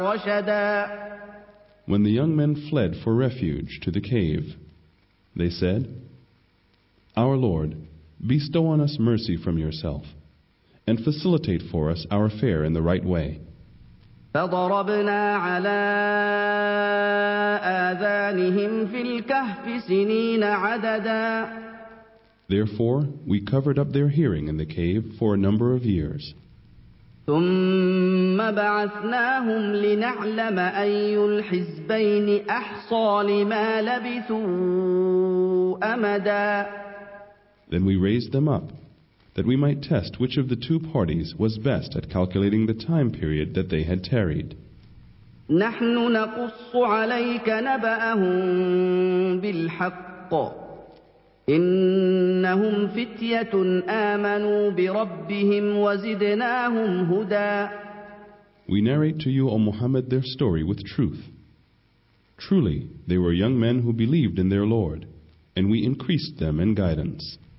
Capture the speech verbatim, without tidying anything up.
رشدا. When the young men fled for refuge to the cave, they said, Our Lord, bestow on us mercy from yourself, and facilitate for us our fare in the right way. فضربنا على آذانهم في الكهف سنين عددا. Therefore, we covered up their hearing in the cave for a number of years. ثم بعثناهم لنعلم أي الحزبين أحصى لما لبثوا أمدا. Then we raised them up, that we might test which of the two parties was best at calculating the time period that they had tarried. نحن نقص عليك نبأهم بالحق إنهم فتية آمنوا بربهم وزدناهم هدى. We narrate to you, O Muhammad, their story with truth. Truly, they were young men who believed in their Lord, and we increased them in guidance.